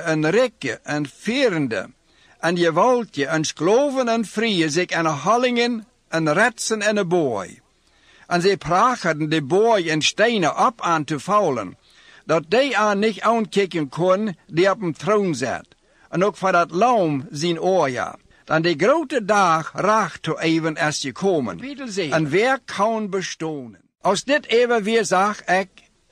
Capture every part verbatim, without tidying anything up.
en rijke en vierende, en gewaltje en skloven en vrije zich aan hallingen en retsen en een booi. En zij prachten de booi en stenen op aan te vallen, dat die aan niet aankijken kon die op een troon zat, en ook van dat lam zijn oorja. Dan de grote dag racht toe even als gekomen, en weer kan bestonen. Als dit even weer zag ik,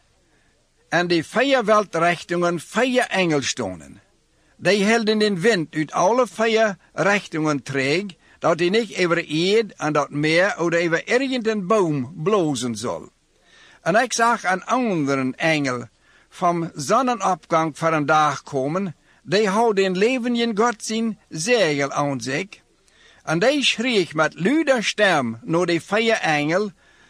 en de vier weltrichtingen vier engel stonden. Die hielden den wind uit alle vier richtingen treeg, dat hij niet over eed en dat meer of over irgendein boom blozen zal. En ik zag een andere engel van zonnenopgang voor een dag komen, die houdt den levenden God zijn zegel aan zich, en die schreef met luider stem naar de vier engel,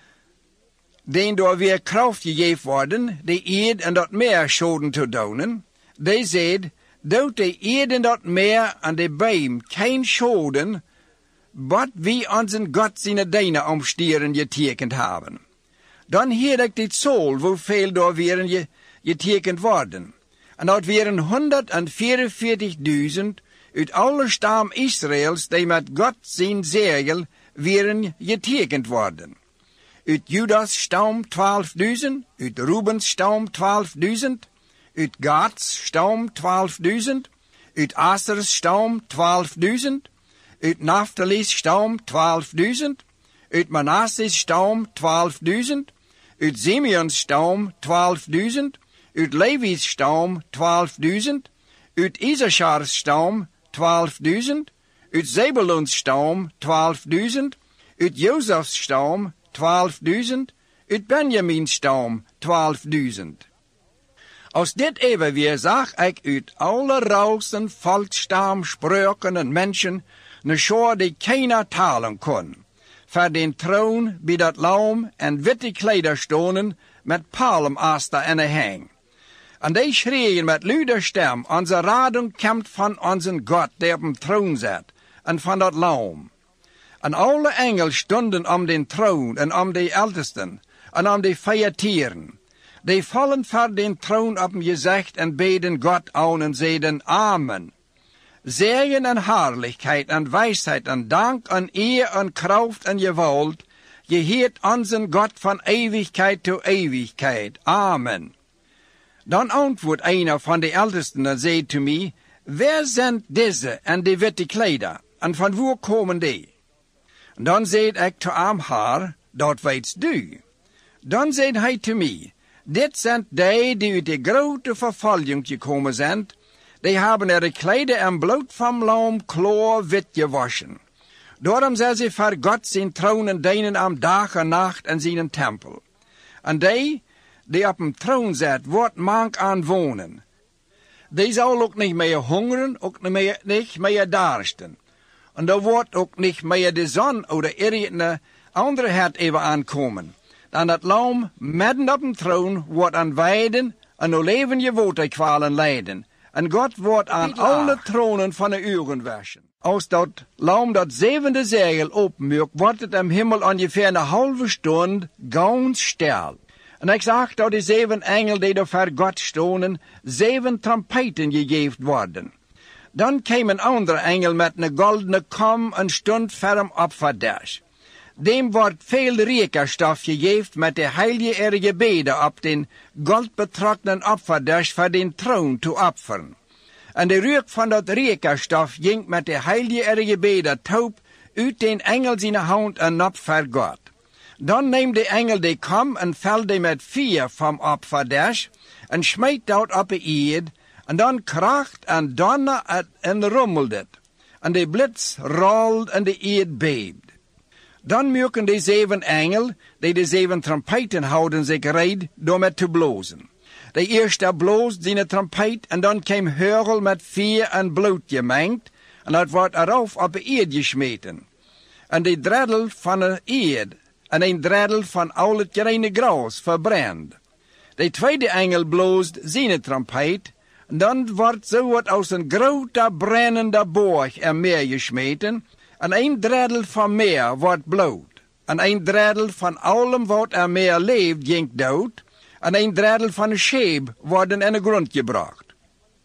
die door weer kracht gegeven worden, de eed en dat meer zouden te doen. Die zei, doet de eed en dat meer en de boom geen schoden, wat wie onze God zijn dijnen omstieren getekend hebben. Dan hier ik dit zool, hoeveel door weer getekend worden. En dat waren honderdvierenveertigduizend uit alle stam Israëls die met God zijn zegel waren getekend worden. Uit Judas stam twaalfduizend, uit Rubens stam twaalfduizend, uit Gads stam twaalfduizend, uit Asers stam twaalfduizend, uit Naphtali's stam twaalfduizend, uit Manasses stam twaalfduizend, uit Simeons stam twaalfduizend, uit Levi's stam twaalfduizend, uit Issachar's stam twaalfduizend, uit Zebulon's stam twaalfduizend, uit Jozef's stam twaalfduizend, uit Benjamin's stam twaalfduizend. Als dit even weer zag ik uit alle rausen, volkstam, spreuken en mensen een schoor die keiner talen kon. Voor den troon bij dat lam en witte kleider stonden met palmaster en een hang. En die schreeuwen met luider stem, onze radung komt van onze God die op een troon zat, en van dat lam. En alle engelen stonden om den troon en om de ältesten en om de vier tieren. Die vallen voor den troon op een gezicht en beden God aan en zeiden Amen. Zegen en heerlijkheid en wijsheid en dank en eer en kracht en gewalt, geheert onze God van eeuwigheid tot eeuwigheid. Amen. Dan antwoordt een van de ältesten en zei te mij, wer zijn deze en de witte kleider, en van waar komen die? Dan zei ik te hem haar, dat weet du. Dan zei hij te mij, dit zijn die die uit de grote vervolging gekomen zijn, die hebben er de kleider en bloed van lam kloor wit gewaschen. Daarom zijn ze voor God zijn troon en dienen am dag en nacht in zijn tempel. En die, die op een troon zit, wordt mank aan wonen. Die zal ook niet meer hongeren, ook niet meer, niet meer darsten. En er wordt ook niet meer de zon of de andere het even aankomen. Dan dat lam midden op een troon wordt aan weiden en no leven je waterkwalen lijden. En God wordt aan alle tronen van de uren waschen. Als dat lam dat zevende zegel openmuurt, wordt het am hemel ongeveer een halve stond ganz stil. En ik zag dat de zeven engel die er voor God stonden, zeven trompeten gegeven worden. Dan kwam een andere engel met een goldene kom en stond voor hem op voor das. Dem wordt veel rekenstof gegeven met de heilige er gebeden op den goldbetrokkenen opferdas voor den troon te offeren. En de reuk van dat rekenstof ging met de heilige er gebeden taub uit den engel zijn hand en op voor God. Dan neemt de engel de kom en velde met vier van opferdas en smijt dat op de eed en dan kracht en donder en rommelt het. En de blitz rolt en de eed beeft. Dan merken de zeven engel, die de zeven trompeten houden, zich reed door met te blozen. De eerste bloos zijn trompet en dan kwam hurl met vuur en bloed gemengd en dat wordt erop op de eed gesmeten. En de dreddel van de eed en een dreddel van al het gereine gras verbrand. De tweede engel bloost zijn trompet en dan wordt zo wat als een grote brennende borg er meer gesmeten. En een dreddel van meer wordt bloed. En een dreddel van allem wat er meer leeft, ging dood. En een dreddel van een scheep worden in de grond gebracht.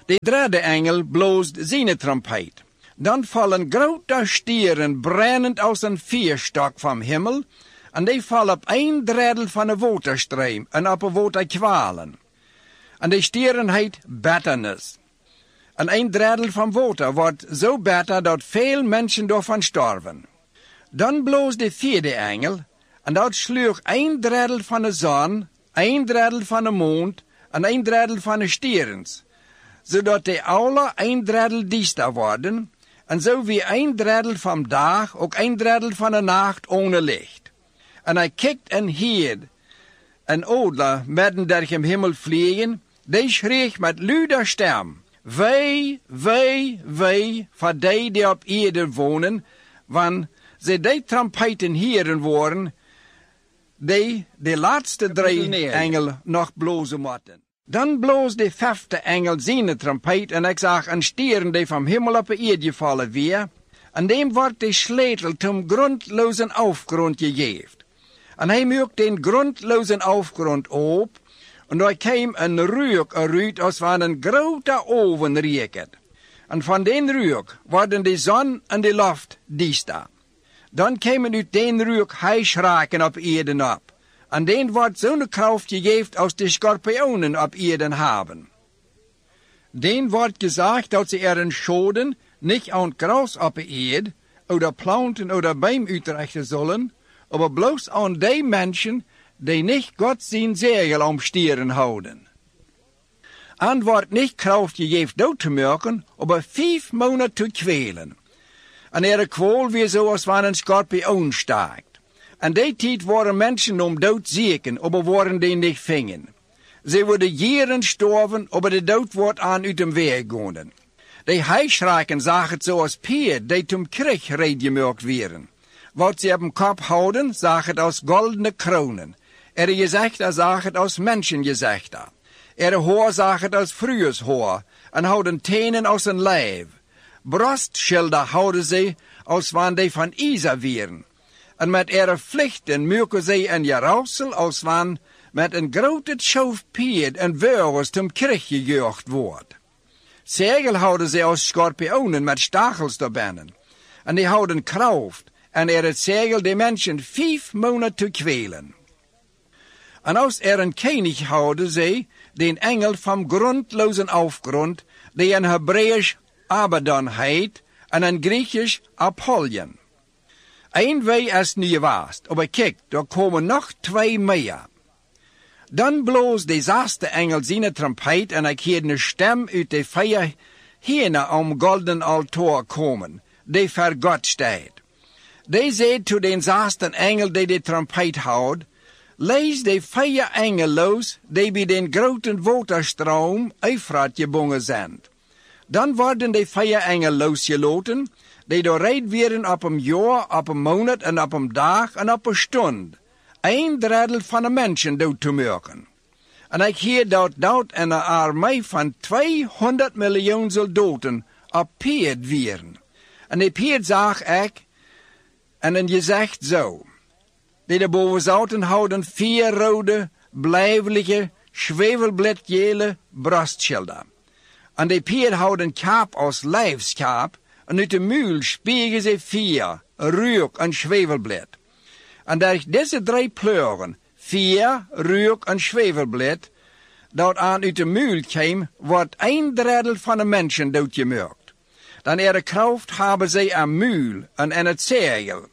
De derde engel bloost zijn trompet. Dan vallen grote stieren brandend als een vuurstok van hemel, en die vallen op een derdel van de waterstream en op een waterkwalen. En die stieren heet bitterness. En een derdel van water wordt zo bitter dat veel mensen daarvan sterven. Dan bloost de vierde engel, en dat sloeg een derdel van de zon, een derdel van de mond en een derdel van de stierens, zodat die alle een derdel diester worden, en zo wie een derdel van dag, ook een derdel van de nacht ohne licht. En hij kijkt en hierd, en odler midden der im hemel vliegen, die schreef met luider stem, wee, wee, wee, voor die die op aarde wonen, want ze die trompeten hieren worden, die de laatste drie engel nog blozen moeten. Dan bloos de vijfde engel zijn trompet, en ik zag een stieren die van hemel op de aarde vallen weer, en dem wordt de sleutel zum grondlozen afgrond gegeven. En hij maakt den grondlozen afgrond op, en daar kwam een reuk eruit als van een grote oven riekend. En van den reuk worden de zon en de lucht diester. Dan kwamen uit den reuk huisraken op aarde op. En den wordt zo'n kracht gegeven als de schorpionen op aarde hebben. Den wordt gezegd dat ze er een schoden niet aan gras op de aarde, oder planten oder beim uitrichten zullen, aber bloos aan die mensen die niet God zijn zegel om stieren houden. En wordt niet kracht gegeven dood te maken, aber vijf maanden te kwelen. En er kwal weer zoals van een schorpioen staakt. En die tijd waren mensen om dood zieken, aber worden die niet vingen. Ze worden jaren sterven, aber de dood wordt aan uit hem weg gaan. Die huisraken zagen het zoals peer, die zum Krieg reedgemerkt werden. Wat ze op hem kop houden, zag het als goldene kronen. Er gezichten zag het als mensengezichten. Er haar zag het als vrouwshaar, en houden tenen als een lijf. Brostschilder houden ze als wanneer die van ijzer waren. En met ihre vlichten maken ze een jaraussel als wanneer met een grote schoofpeerd en weurs zum Krieg gejucht wordt. Zegel houden ze als schorpionen met stachels daarbinnen. En die houden kracht, en er het zegel de mensen vijf maanden te kwelen. En als er een koning houden ze, den engel van grondlozen afgrond, die een Hebreeuws Abaddon heet, en een Griechisch Apollyon. Eén wij is nu vast, maar kijk, er komen nog twee meer. Dan bloos de zesde engel zijn trompet, en ik hoorde een stem uit de vier henen om golden altaar komen, die voor God staat. Die zei to den zesde engel die de trompet houdt, lees de vier engel los, die bij den groten waterstroom Eufrat gebonden zijn. Dan worden de vier engel losgelaten, die doorrijd werden op een jaar, op een maand en op een dag en op een stund. Een derdel van de mensen dood te maken. En ik hoor dat dat een armee van tweehonderd miljoen soldaten op peerd werden. En die peerd zag ik, en dan je zegt zo, die de boven zouden houden vier rode, blijvelijke, zwevelbladgele brostschilder. En die peerd houden kaap als lijfskaap, en uit de muil spiegen ze vier, reuk en zwevelblad. En door deze drie pleuren, vier, reuk en zwevelblad, dat aan uit de muil kwam, wordt een derdel van de mensen doodgemerkt. Dan er de kracht hebben ze een muil en in het zegel.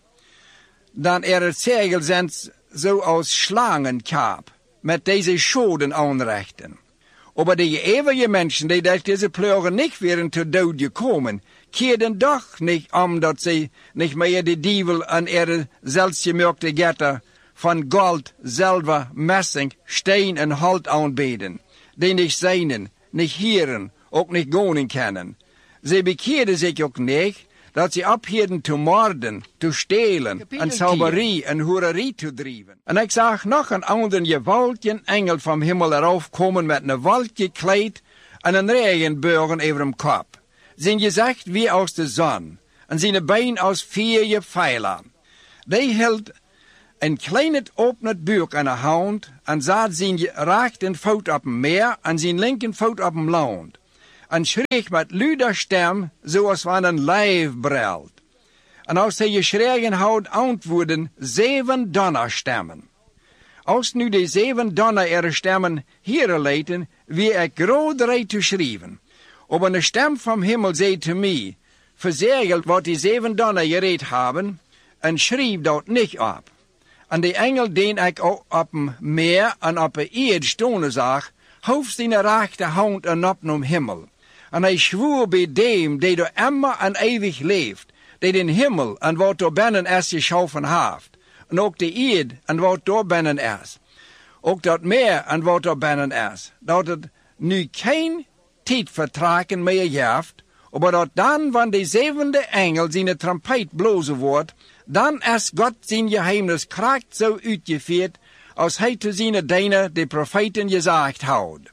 Dan er het zegel zijn zoals slangenkaap, met deze schoden aanrichten. Maar die eeuwige mensen die door deze pleuren niet werden te dood gekomen, keerden doch niet omdat ze niet meer de dievel en er zelfsgemerkte getter van gold, zilver, messing, steen en hout aanbeden, die niet zijn, niet hieren, ook niet gonen kennen. Ze bekeerden zich ook niet, dat ze ophielden te moorden, te stelen, en zauberie en hoererie te drijven. En ik zag nog een ander gewaltige engel van hemel eraf komen met een wolk gekleed en een regenbogen over hem kop. Zijn gezicht wie als de zon, en zijn been als vier pijlen. Die hield een klein opnet buik aan de hand, en zat zijn rechten voet op een meer en zijn linker voet op een land. en schreef met luider stem, zoals van een lijf brelt. En als hij geschreven houdt, antwoorden zeven donnerstemmen. Als nu de zeven donner stemmen hier leiden, wie ik groot te schrijven. Op een stem van hemel zei te mij, verzegeld wat die zeven donner gereed hebben, en schreef dat niet op. En de engel die ik op een meer en op een eerd stonen zag, hoofd zijn rechterhand en op naar hemel. En hij zwoer bij dem die door immer en eeuwig leeft, die den hemel en wat door binnen is geschaffen heeft, en ook de eerd en wat door binnen is. Ook dat meer en wat door binnen is, dat het nu geen tijd vertraken meer heeft, maar dat dan, wanneer de zevende engel zijn trompet blozen wordt, dan is God zijn geheimnis kracht zo uitgevoerd, als hij te zijn diener de profeten gezegd houdt.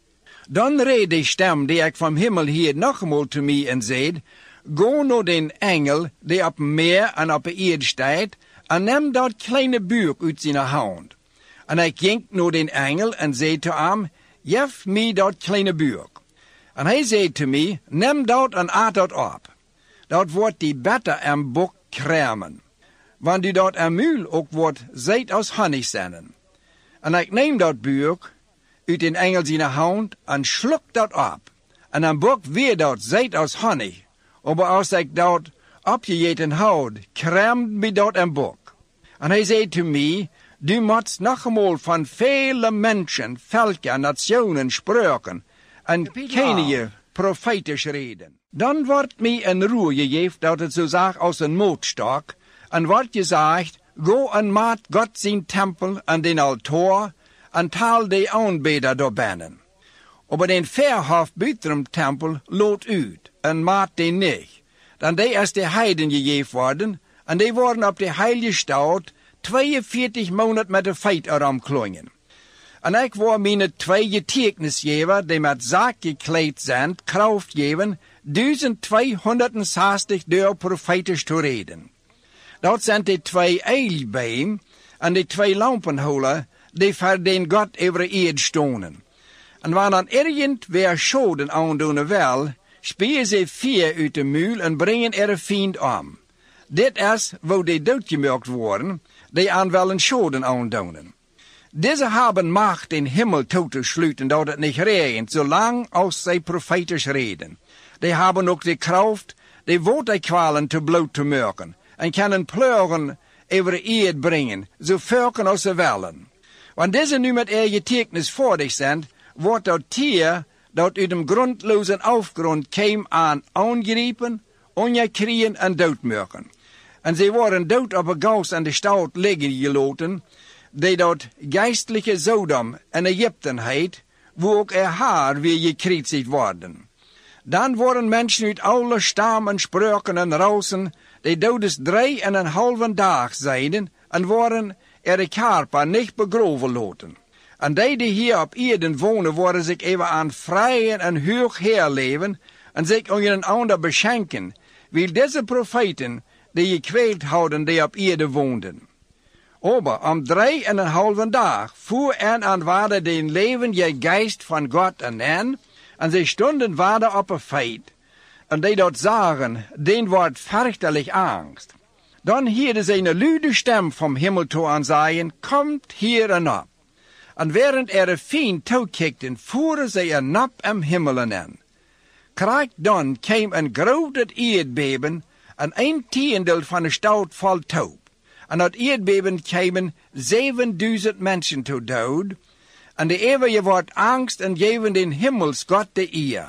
Dan reed de stem die ik van hemel hier nogmaals te mij en zei, go naar den engel die op meer en op eerd staat, en neem dat kleine buik uit zijn hand. En ik ging naar den engel en zei te hem, geef mij dat kleine buik. En hij zei te mij, neem dat en eet dat op. Dat wordt die beter en bok kramen. Want u dat en muil ook wordt zet als honig zenden. En ik neem dat buik uit den engel zijn hand en sluk dat op. En dan bok weer dat zet als honig. Maar als ik dat opgegeten houd, kramt mij dat en bok. En hij zei te mij, du moet nogmaals van vele mensen, volken, nationen spreken en kennen je profetisch reden. Dan wordt mij een roer gegeven dat het zo zag als een mootstok, en wordt gezegd, go en maak God zijn tempel en den altaar, en taal de aanbeder door binnen. Maar den verhof buiten tempel lood uit, en maak den niet. Dan die is de heiden gegeven worden, en die worden op de heilige stad tweeënveertig maanden met de feit erom klongen. En ik wou mijn twee getuigenisgever, die met zaak gekleed zijn, kracht geven, duizend tweehonderdzestig door profetisch te reden. Dat zijn de twee eilbeem en de twee lampenholen, die voor den God over eerd stonden. En wanneer irgend weer schoden aandoen wil, spelen ze vier uit de muil en brengen er vriend om. Dit is waar die doodgemerkt worden, die aan wel een schoden aandoen. Deze hebben macht den hemel toe te sluiten, dat het niet regent, zolang als zij profetisch reden. Die hebben ook de kracht, de waterkwalen te bloot te merken, en kunnen pleuren over de eerd brengen, zo verken als ze willen. Want deze nu met er getekens voor zich zijn, wordt dat tier, dat uit de grondloze afgrond kwam aan aangrijpen, ongekrieën en doodmerken. En ze worden dood op een gaus aan de stad liggen gelaten, die dat geestelijke Sodom en Egypten heet, wo ook er haar weer gekreuzigd worden. Dan worden mensen uit alle stammen, spreuken en rausen, die doodes drie en een halve dag zijn, en worden er de karpa niet begroven laten. En die die hier op aarde wonen, worden zich even aan vrijen en hoog herleven, en zich aan een ander beschenken, wie deze profeten, die je kweeld houden, die op aarde woonden. Aber om drie en een halve dag voer en aan waarde den leven je geest van God en hen, en ze stonden waarde op een feit. En die dat zagen, den wordt fürchterlich angst. Dan hielden ze een luide stem vom hemel toe aan zeien, komt hier en op. En während er fien toekijkten, voeren ze een nap em hemelen in. Krijg dan kwam een groot aardbeben, en een tiendeel van de stad vol toe. En dat aardbeben kwamen zevenduizend mensen te dood, en de eeuwige wordt angst en geven den hemelsgod de eer.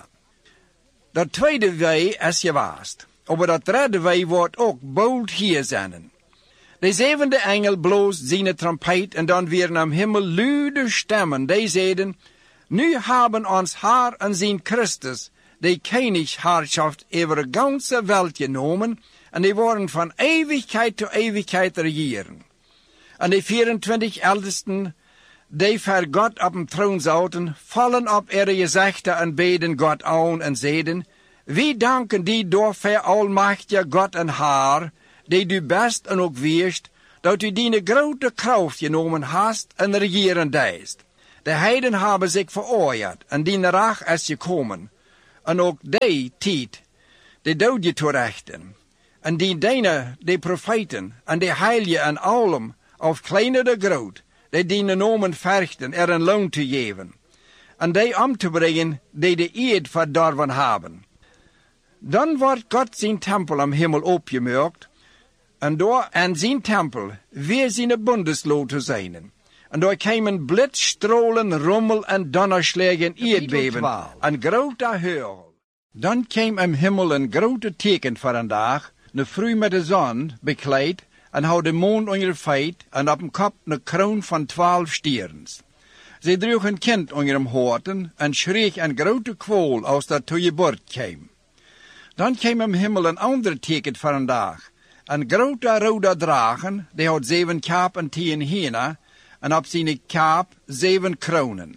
Dat tweede wei is gewaast, maar dat derde wei wordt ook bold hier zijn. De zevende engel bloos zijn trompet en dan weer am hemel luide stemmen, die zeiden, nu hebben ons haar en zijn Christus, de koningsherrschaft over de ganze welt genomen, en die worden van eeuwigheid tot eeuwigheid regeren. En de vierentwintig ältesten, die voor God op een troon zaten, vallen op ihre gezichten en beden God aan en zeiden, wie danken die door voor almachtige God en Haar, die du best en ook weerst, dat u die grote kracht genomen hast en regeren deist. De heiden hebben zich veroordeeld en die rach is gekomen. en ook die tijd, de doodje toerechten. En die dienen de profeten en de heilige en allem, of kleiner de groot, die dienen nomen verchten er een loon te geven. En die om te brengen die de eed verdorven hebben. Dan wordt God zijn tempel am hemel opgemerkt, en door aan zijn tempel weer zijn bundeslood te zijn. En door kwamen blitzstrolen, rommel en donderslagen, eerdbeben en grote hagel. Dan kwam am hemel een grote teken voor een dag, een vrouw met de zon bekleed, en had de mond onder haar feit, en op een kop een kroon van twaalf sterens. Zij droeg een kind onder hem hoorten, en schreef een grote kwol als dat toe je bord kwam. Dan kwam am hemel een ander teken voor een dag, een grote rode dragen, die had zeven kap en tien henen, en op zijn kap zeven kronen.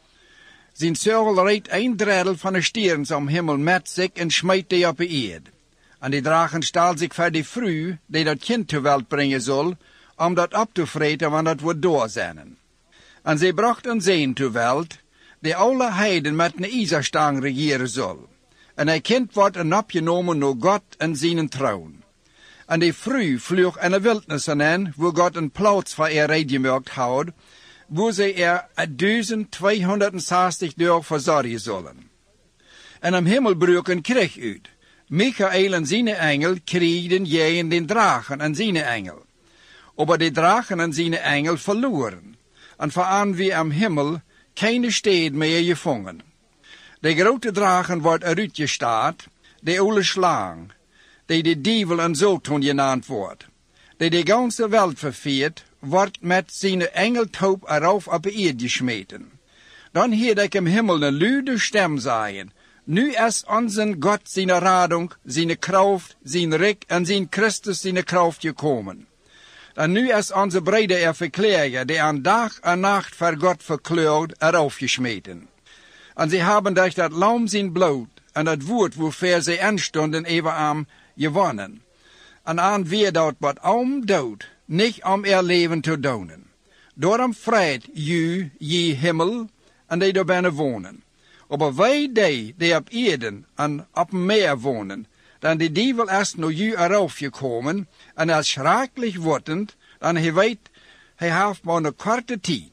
Zijn zeugel reed een dreidel van de sterens om hemel met zich en smijt die op de eerd. En die dragen staal zich voor die vrouw, die dat kind ter welt brengen zal, om dat op te vreten, want dat wordt doorzennen. En zij bracht een zeen ter welt, die alle heiden met een ijzerstang regeren zal. En hij kind wordt een opgenomen door God en zijn troon. En die vrouw vloog in de wildnis aan, waar God een plaats voor haar reedgemaakt houdt, waar zij er duizend tweehonderdzestig dagen verzorgen zullen. En am hemel brak een krieg uit. Michael en zijn engel kriegden tegen den dragen en zijn engel. Aber de dragen en zijn engel verloren. En vooraan wie am hemel keine steed meer gevangen. De grote dragen wordt eruit gestaat, de oude slang, die de dievel en Satan genaamd wordt, die de ganze welt verveert, wordt met zijn engeltoop eraf op de eerd gesmeten. Dan hoorde ik im hemel een luide stem zeggen, nu is onze God zijn radung, zijn kracht, zijn rijk en zijn Christus zijn kracht gekomen. En nu is onze brede er verkleger, die aan dag en nacht voor God verkleurd, eraf gesmeten. En ze hebben durch dat lam zijn bloed en dat woord waarvoor ze aanstonden even aan gewonnen. En aan wie dat wat om dood, niet om er leven te donen. Daarom vreit u, je hemel, en die daar binnen wonen. Aber wij die, die op Eden en op meer wonen, dan de dievel is naar u eraf gekomen, en als schrikkelijk wordend, dan hij weet, hij heeft maar een korte tijd.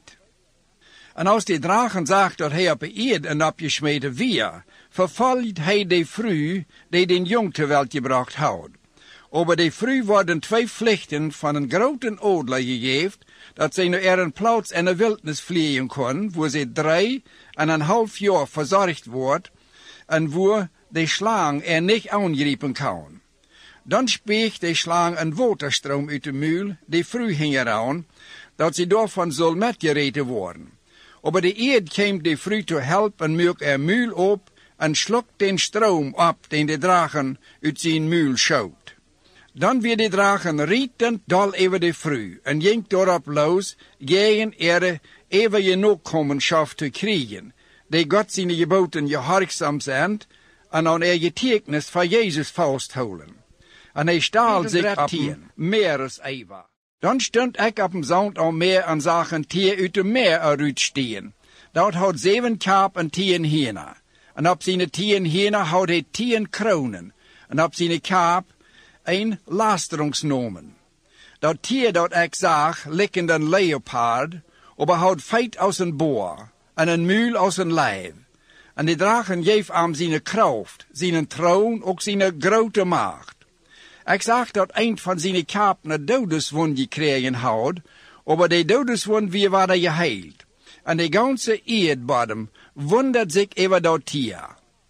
En als die dragen zag dat hij op de eerd en opgesmeten weer, vervolgt hij de vrouw die den jong ter welt gebracht houdt. Aber de vrouw worden twee pflichten van een grote adelaar gegeven, dat zij naar er een plaats in de wildnis vliegen kon, waar ze drie en een half jaar verzorgd wordt, en waar de slang er niet aangrijpen kan. Dan speegt de slang een waterstroom uit de muil, die vrouw hing eraan, dat ze daarvan zal metgereten worden. Aber de eerd kwam de vrouw te helpen en maak er muil op, en slokt den stroom op, den de dragen uit zijn muil schoot. Dan weer de dragen rietend dal over de vrouw, en ging daarop los, tegen er even je nakomenschap te krijgen, die God zijn geboten gehoorzaam zijn, en aan er getekens van Jezus vasthouden. En hij staal zich op hem, meer als Eva. Dan stond ik op een zand al meer en zag een tier uit de meer eruit stehen. Dat had zeven kap en tien henen. En op zijn tien henen had hij tien kronen. En op zijn kap een lasterungsnomen. Dat tier dat ik zag, likkend een leopard, aber had feit als een boer, en een muil als een lijf. En die dragen geef aan zijn kracht, zijn troon, ook zijn grote macht. Ik zag dat een van zijn kapen een dodeswond gekregen had, aber de dodeswond weer waren geheild. En de ganze eerdbodem wundert zich over dat tier.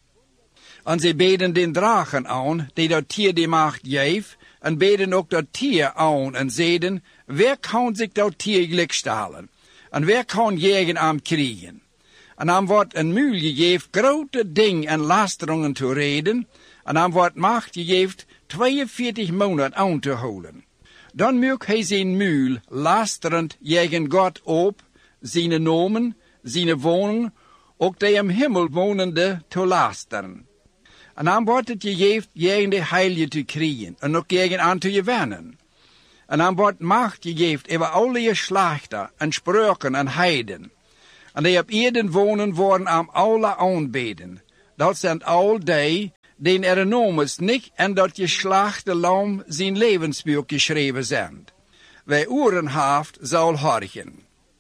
En ze beden den dragen aan, die dat tier de macht geeft, en beden ook dat tier aan en zeiden, wer kan zich dat tier gelijk stalen? En wer kan jegen aan krijgen? En dan wordt een muil gegeven grote ding en lasteringen te reden, en dan wordt macht gegeven tweeënveertig maanden aan te houden. Dan moet hij zijn muil lasterend jegen God op, zijn nomen, zijn wonen, ook de im hemel wonende te lasteren. En dan wordt het gegeven jegen de heilige te krijgen, en ook jegen aan te gewinnen. En dan wordt macht gegeven over alle geslachten en spreuken en heiden. En die op Eden wonen worden aan alle aanbeden. dat zijn al die, den er noem is niet en dat geslachte lam zijn levensboek geschreven zijn. Wie oren heeft, zal horen.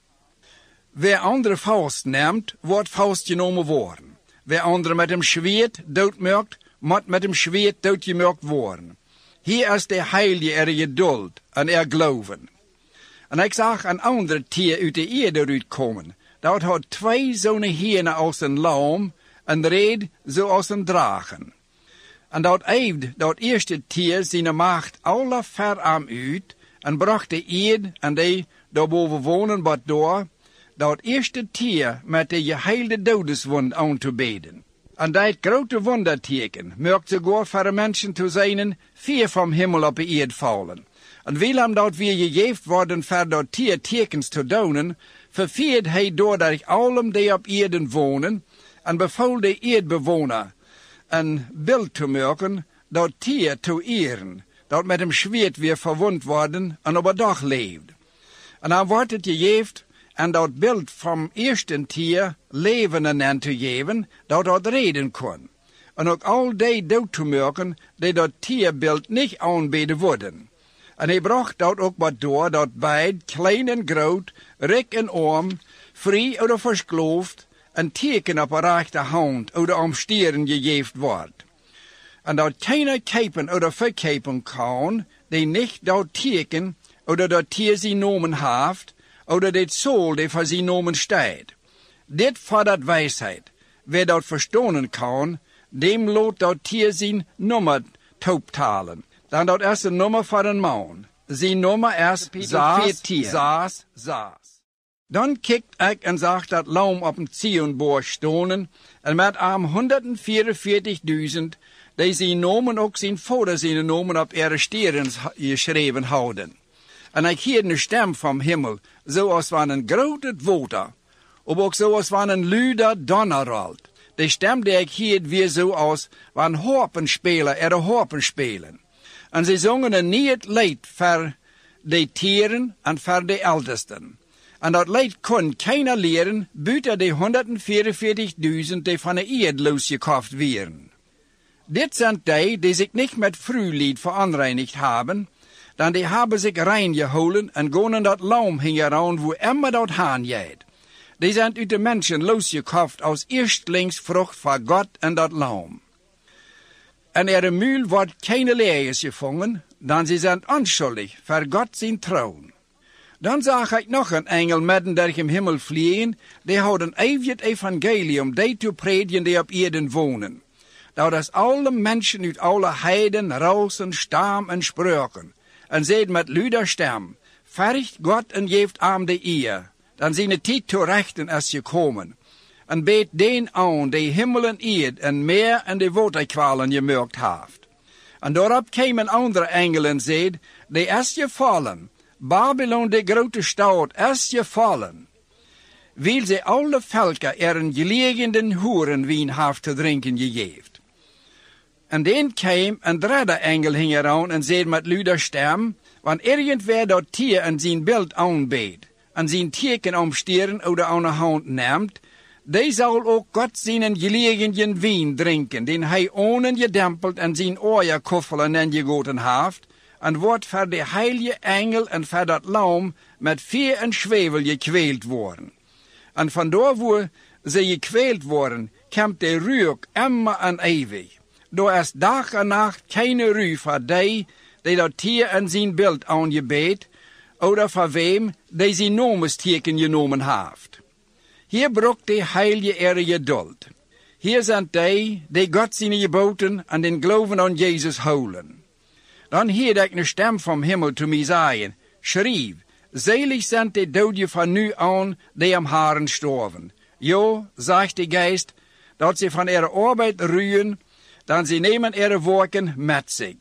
Wie andere vast neemt, wordt vastgenomen worden. Wie andere met hem zweet doodmaakt, moet met hem zweet doodgemaakt worden. Hier is de heilige er geduld en er geloven. En ik zag een andere tier uit de aarde uitkomen. Dat had twee zo'n henen als een lam en reed zoals een dragen. En dat eefde dat eerste tier zijn macht alle ver aan uit en bracht de aarde en die daarboven wonen wat door, dat eerste tier met de geheelde dodeswond aan te beden. En dat grote wonderteken merkt sogar voor mensen te zijn vier van hemel op de aarde vallen. En Willem dat we gegeven worden voor dat tier tekens te doen, verviert hij doordat allen die op aarde wonen en beval de aardbewoner een beeld te maken dat tier te eren, dat met hem zweet weer verwond worden en op een dag leeft. En dan wordt het gegeven en dat beeld van eerste tier leven en te geven, dat dat reden kon. En ook al die dood te maken, die dat tierbeeld niet aanbeden worden. En hij bracht dat ook wat door, dat beid, klein en groot, rijk en arm, vrij of verskloofd, een teken op een rechte hand of de omsteren gegeven wordt. En dat keiner kepen of verkepen kan, die niet dat teken of dat tier zijn nomen heeft, of dit zool die voor zijn nomen staat. Dit vordert wijsheid. Wie dat verstonen kan, dem loot dat tier zijn nummer toeptalen. Dan dat is een nummer voor een man. Zijn nummer is Zaas, Zaas, Zaas. Dan kikt ik en zag dat lam op een Zionborg stonen en met am honderdvierenveertigduizend, die zijn nomen ook zijn vader zijn nomen op ihre steren geschreven houden. En ik hoorde een stem van hemel, zoals van een grote water, of ook zoals van een luider donderralt. De stem die ik hoorde weer zoals van harpenspeler er harpen spelen. En ze zongen een nieuw lied voor de tieren en voor de oudsten. En dat lied kon keiner leren buiten de honderdvierenveertigduizend die van de aarde losgekocht werden. Dit zijn die die zich niet met vruwlied veranreinigd hebben, dan die hebben zich rein gehouden en gaan in dat lam hingen wo immer dat haan jaait. Die zijn uit de mensen losgekocht als eerstlingsvrucht van God en dat lam. En er een muil wordt keine leers gevangen, dan ze zijn onschuldig voor God zijn troon. Dan zag ik nog een engel midden der im himmel vliegen, die houden eeuwig evangelium, die te predigen die op aarde wonen. Dat is alle mensen uit alle heiden, rausen, stam en spreuken. En zeid met luider stem, verricht God en geeft aan de eer, dan zijn de tijd te rechten is gekomen. En beet den aan die hemel en aarde en meer en de waterkwalen gemerkt heeft. En daarop kwam een andere engel en zeid, die is gevallen, Babylon de grote stad is gevallen. Wil ze alle volken er een gelegenden hoerenwien heeft te drinken gegeven. En dan kwam een derde engel hing eraan en zei met luider stem, want irgendwer dat tier en zijn beeld aanbeet, en zijn teken omsteren of de aan de hand neemt, die zal ook God zijn gelegenen wien drinken, den hij onen gedempeld en zijn oor koffelen en gegoten heeft, en wordt voor de heilige engel en voor dat lam met vuur en zwevel gekweeld worden. En vandoor wo ze gekweeld worden, komt de reuk immer en eeuwig. Door is dag en nacht keine ruw voor die, die dat tier en zijn beeld aangebeet, oder voor wem die zijn nomesteken genomen heeft. Hier brokt de heilige er geduld. Hier zijn die, die God zijn geboten en den geloven aan Jezus houden. Dan hoorde ik een stem van hemel te mij zeggen, schrijf, selig zijn de doden van nu aan die am haren storven. Jo, zegt de geest, dat ze van ihre arbeid ruhen, dan ze nemen ihre werken met zich.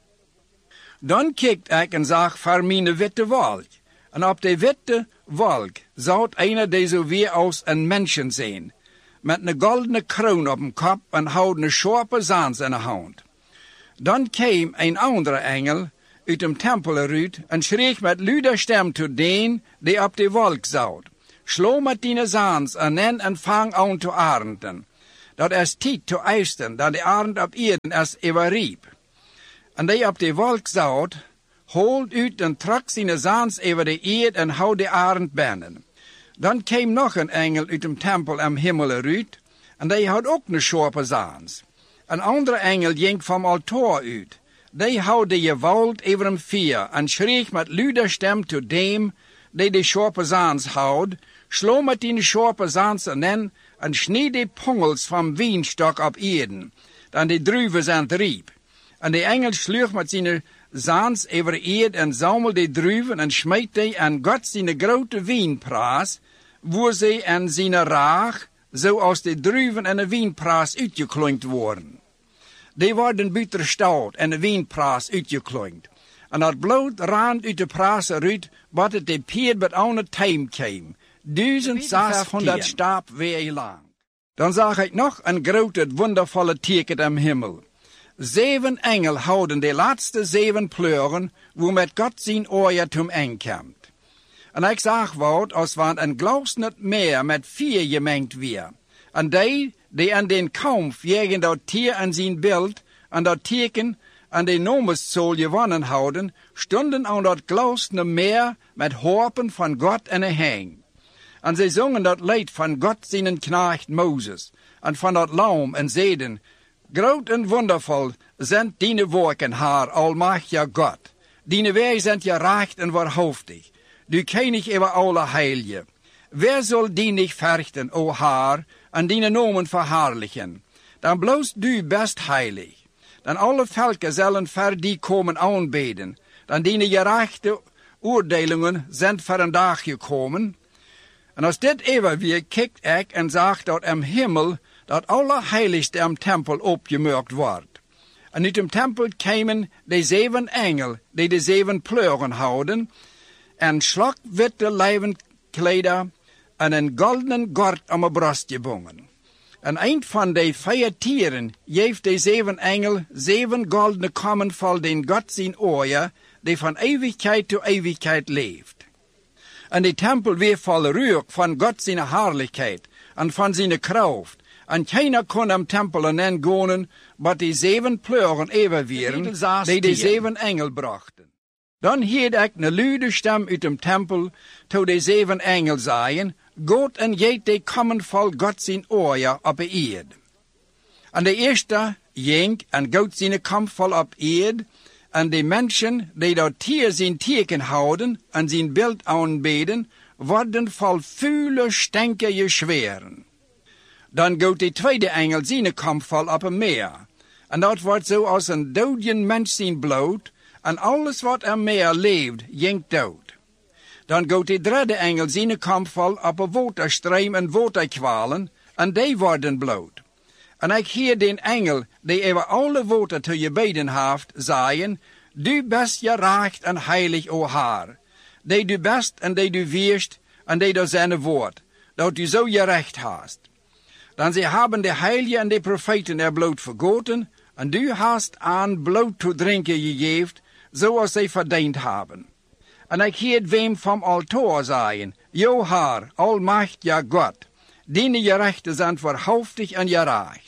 Dan kijkt ik en zag voor mijn witte wolk. En op de witte wolk zou einer die zo weer als een mensen zijn, met een goldene kroon op een kop en houdt een scherpe zans in de hand. Dan kwam een andere engel uit de tempel eruit en schreef met luider stem tot den die op de wolk zat. Slo met die zans en nen en vang aan te arenden. dat es tijd te eisten, dat de arend op Eden es even riep. En die op de wolk zout, holt uit en trok zijn zaans over de eerd en houdt de arend binnen. Dan kwam nog een engel uit de tempel am hemel eruit, en die had ook een scherpe zaans. Een andere engel ging van altaar uit. Die houdt je woud over hem vier, en schreef met luider stem tot dem, die de scherpe zaans houdt, sloeg met die scherpe zaans en en sneed de pongels van wienstok op Eden, dan de druiven zijn riep. En de engel sloeg met zijn zaans over Eden en zamelde de druiven en smeet die aan God zijn grote wienpraas, waar ze en zijn raag, zoals de druiven en de wienpraas uitgeklonkt worden. Die worden buiten stout en de wienpraas uitgeklonkt. En dat bloed raand uit de praas eruit, wat het de peer met aan time kwam. Duizend zeshonderd stap weer lang. Dan zag ik nog een grote wondervolle teken am hemel. Zeven engel houden de laatste zeven pleuren, wo met God zijn oor tom aankomt. En ik zag wat als want een glas niet meer met vier gemengd weer. En die, die aan den kampf jegen dat tier en zijn beeld, en dat teken, en de nomeszool gewonnen houden, stonden aan dat glas niet meer met harpen van God en een hang. En zij zongen dat lied van God zijn knecht Mozes, en van dat lam en zeiden, groot en wondervol zijn die werken haar, almachtige God. Die wij zijn je recht en waarhaftig. Du König over alle heilige. Wer zal die niet verchten, o haar, en die nomen verhaarlichen? Dan bloos du best heilig. Dan alle volken zullen ver die komen aanbeden. Dan die gerechte oordelingen zijn voor een dag gekomen. En als dit even weer kijkt ik en zag dat am hemel dat allerheiligste am tempel opgemerkt wordt. En uit dem tempel kwamen de zeven engel die de zeven pleuren houden en slagwitte lijvenkleder en een goldenen gord om een borst gebonden. En een van de vier tieren geeft de zeven engel zeven goldene kommen vol den God zijn oor, die van eeuwigheid tot eeuwigheid leeft. En de tempel weer vol ruik van God zijn heerlijkheid en van zijn kracht. En keiner kon am tempel en gaan, maar die zeven pleuren even wieren, die de zeven engel brachten. Dan hield ik een luide stem uit dem tempel, to de zeven engel zeiden, God en jeet de kommen vol God zijn oor op de eerd. En de eerste ging en God zijn kom vol op eerd, en de mensen die dat tier zijn teken houden en zijn beeld aanbeden, worden vol vuile stenken schweren. Dan gaat de tweede engel zijn kom vol op een meer. En dat wordt zo als een doodjen mens zijn bloed, en alles wat er meer leeft, jinkt dood. Dan gaat de derde engel zijn kom vol op een waterstream en waterkwalen, en die worden bloed. En ik hoor den engel, die over alle water te je beden heeft, zeggen, du best je recht en heilig, o haar. Die du best en die du weerst, en die door zijn woord, dat du zo je recht hast. Dan ze hebben de heiligen en de profeten er bloed vergoten, en du hast aan bloed te drinken gegeven, zoals zij verdiend hebben. En ik hoor wem van altaar zeggen, Jo haar, almachtige God, die je rechten zijn verhaftig en je recht.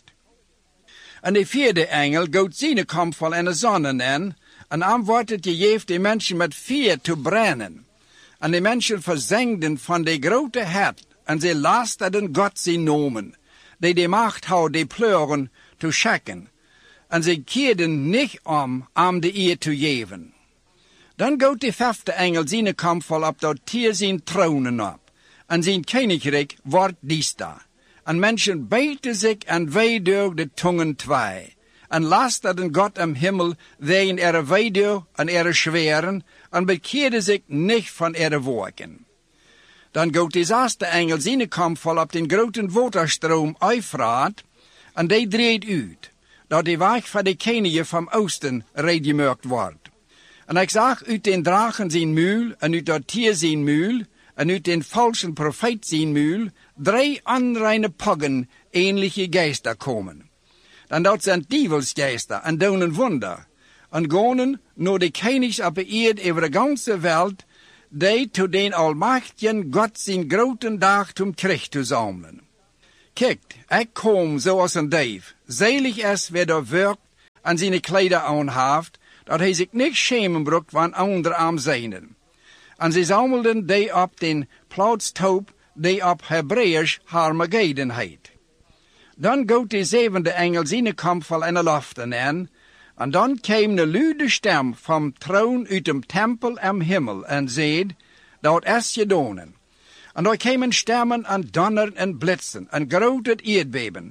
En de vierde engel gaat zijn kom vol en de zonnen in, en aan wordt het gegeven de mensen met vuur te brennen. En de mensen verzengden van de grote het, en ze lasterden God zijn nomen, die de macht houdt de pleuren te schakken. En ze keerden niet om, om de eer te geven. Dan gaat de vijfde engel zijn kom vol op dat tier zijn tronen op, en zijn koninkrijk wordt diesta. En mensen beten zich en weideur de tongen twee, en lasterden God am hemel wegen er weideur en er schweren, en bekeerden zich niet van er werken. Dan gaat de zesde engel zijn kom vol op den groten waterstroom Eufraat, en die dreigt uit, dat de weg van de koningen van oosten reedgemerkt wordt. En ik zag uit den dragen zijn muil, en uit dat tier zijn muil, en uit den falschen profeet zijn muil, drie onreine poggen, ähnliche Geister komen. Dan dat zijn dievelsgeister en doen een wonder, en gaan naar de konings op de eerd over de ganze wereld, die to den almachtigen God zijn groten dag zum Krieg te zamelen. Kijkt, ik kom zoals een duif. Zelig is wie er werkt en zijn kleider aanhaft, dat hij zich niet schemen broekt van anderen aan zijnen. En ze zammelden die op den plaatstoop die op Hebreeuws Harmageddon heet. Dan gaat de zevende engel zijn kampval in de loften aan, en dan kwam een luide stem van troon uit de tempel en hemel en zeid, dat is gedaan. En daar kwamen stemmen en donneren en blitsen en groot het aardbeben.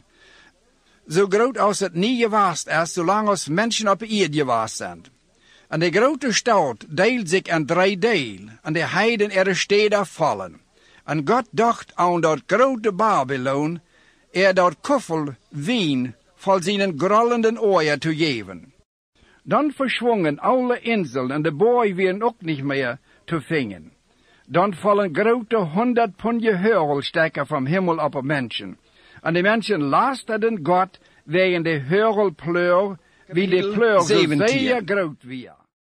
Zo groot als het niet geweest is, zolang als mensen op de aarde geweest zijn. En de grote stad deelt zich in drie deel, en de heiden er steden vallen. En God dacht aan dat grote Babylon, er dat koffel wien vol zijn grollenden oor te geven. Dan verschwongen alle inseln en de boy werden ook niet meer te vingen. Dan vallen grote honderd punje heurelstekken van hemel op de mensen. En de mensen lasterden God wegen de heurelpleur, wie de pleur zo zeer groot was.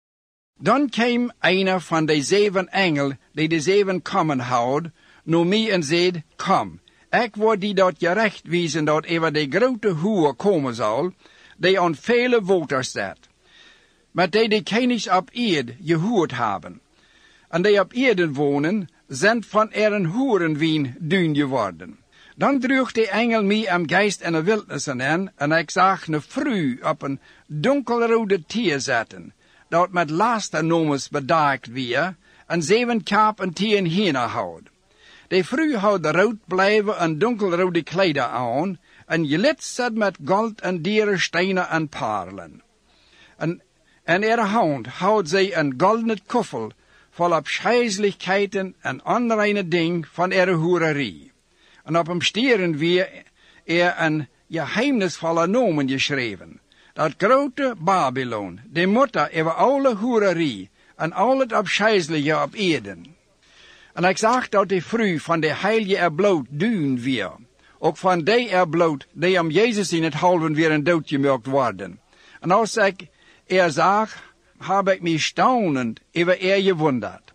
Dan kwam een van de zeven engelen, die de zeven kammen houdt, naar mij en zei, kom, ik word die dat gerecht wijzen dat over de grote hoer komen zal, die aan vele waters staat. Maar die de kennis op eerd gehoord hebben. En die op eerden wonen, zijn van er een hoerenwien duin geworden. Dan droeg de engel mij am geest in de wildnis aan, en ik zag een vrouw op een donkelrode tier zetten, dat met lasternomes bedaakt weer, en zeven kaap en tien henen houdt. De vrouw had rood blijven en donkelrode kleider aan, en gelitst met gold en dierenstenen en parelen. En in haar hand houdt zij een goldene koffel, vol op schijselijkheden en onreine ding van haar hoererie. En op hem stieren weer er een geheimnisvolle nomen geschreven. Dat grote Babylon, de moeder over alle hoererie en al het afschijselijke op eerden. En ik zag dat de vrouw van de heilige er bloot duwen weer. Ook van die er bloot, die om Jezus in het halven weer een doodgemerkt worden. En als ik er zag, heb ik mij staunend over er gewonderd.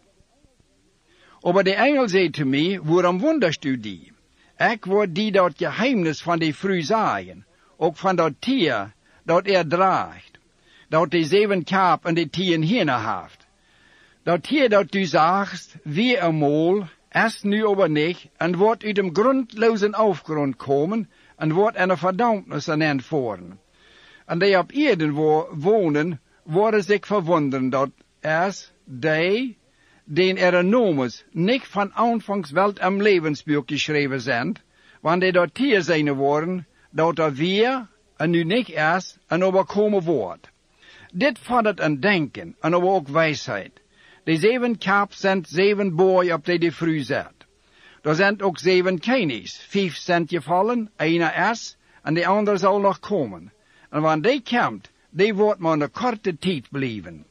Aber de engel zei te mij, waarom wonderst u die? Ik word die dat geheimnis van die vrouw zagen, ook van dat tier dat er draagt, dat de zeven kaap en de tien henen heeft. Dat tier dat u zagst, wie eenmaal, is nu over niet, en wordt uit dem grondlozen afgrond komen, en wordt in een verdampnis aan hen voeren. En die op eerden wo wonen, worden zich verwonderen dat is die, den er nomes, niet van aanvangs wel am levensbuch geschreven zijn, want die dat tier zijn worden, dat er weer en nu niet is, en overkomen wordt. Dit vordert een denken, en ook wijsheid. De zeven kaap zijn zeven boy op die de vrouw zet. Er zijn ook zeven kennis, vijf zijn gevallen, een is, en de andere zal nog komen. En wanneer die komt, die wordt maar een korte tijd blijven.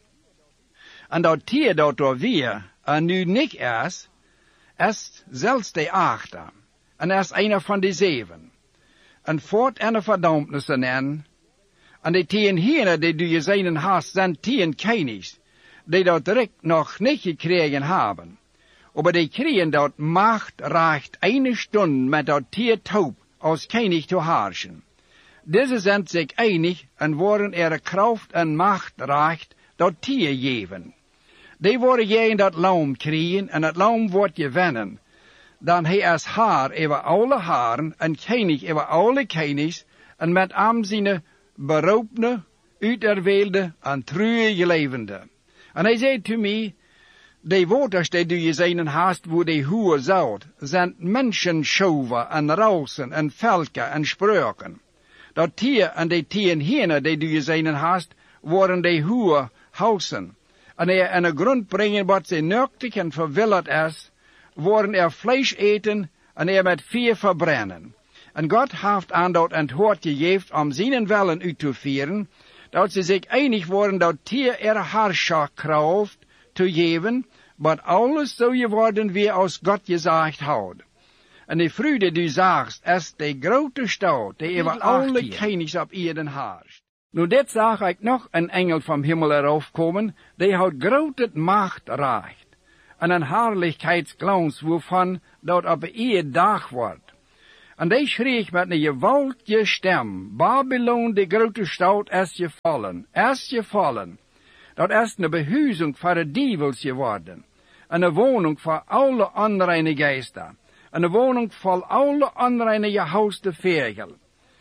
En dat tier dat er weer, en nu niet is, is zelfs de achter, en is een van de zeven. En voort en de verdampnis aan, en de tien heren die je zijn haast zijn tien kennis, die dat direct nog niet gekregen hebben. Maar die kregen dat macht reicht eine Stunde met dat tier taub als König te herrschen. Deze zijn zich einig en worden er kracht en macht reicht dat tier geven. Die worden je in dat laum kriegen en dat laum wordt je wennen. Dan hij is haar over alle haren en König over alle Königs en met am zijn beroepene, uiterweelde en truige levende. En hij zei te mij, de waters die je zijn haast waar de hoer zout, zijn menschenschoven en rausen en velken en spreuken. Dat tier en de tien henen die je zijn haast, worden de hoer hausen. En er in de grond brengen wat ze nuktig en verwilderd is, worden er vlees eten en er met vuur verbrennen. En God heeft aan dat antwoord gegeven om zijn willen uit te vieren, dat ze zich einig worden dat tier er herrscherkracht te geven, maar alles zou je worden wie als God gezegd houdt. En de vrouw die du zagst, is de grote stad, die over alle Königs op eerden heerst. Nu dit zag ik nog een engel van hemel erop komen, die houdt grote macht reicht, en een heerlijkheidsglans waarvan dat op eer dag wordt. En die schreef met een geweldige stem, Babylon, de grote stad, is gevallen, is gevallen. Dat is een behuizing voor de dievels geworden. En een woning voor alle onreine geesten. En een woning voor alle onreine gehouste vegel.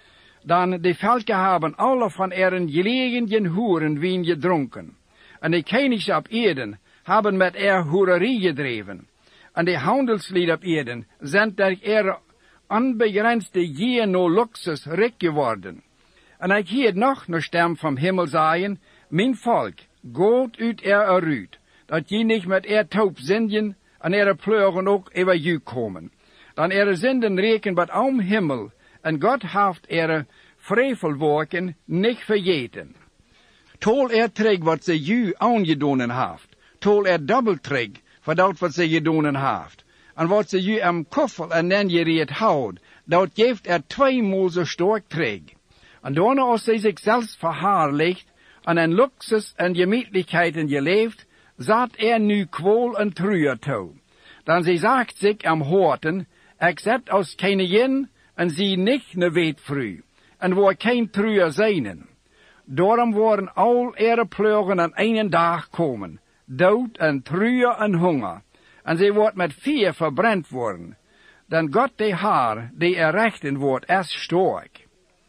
Dan de volken hebben alle van eren gelegen hoeren wien gedronken. En de kenigs op Eden hebben met er hoererie gedreven. En de handelslieden op Eden zijn door er onbegrensde gier no luxus rijk geworden. En ik hield nog een stem van hemel zeggen, mijn volk, gaat uit er eruit, dat je niet met er taub zindjen en er pleuren ook over je komen. Dan er zinden reken wat om hemel, en God heeft er vrevelwerken niet vergeten. Tol er terug wat ze je aangedonen heeft, tol er dubbel terug voor dat wat ze gedonen heeft. En wat ze je am koffel en dan je reed houdt, dat geeft er tweemaal zo sterk terug. En daarna als ze zichzelf verhaarligt, en in luxus en gemütlichkeiten geleefd, zat er nu kwol en treuer toe. Dan ze zegt zich am horten, ik zet als koningin en zie niet ne weet vrouw, en waar geen treuer zijnen. Daarom worden al ihre pleuren aan een dag komen, dood en treuer en honger, en ze wordt met vuur verbrand worden. Dan God de haar, die er rechten wordt, is sterk.